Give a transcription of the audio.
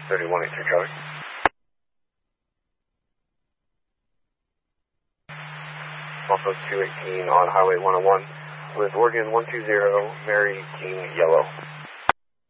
3183 Charlie. Also 218 on Highway 101 with Oregon 120, Mary King Yellow.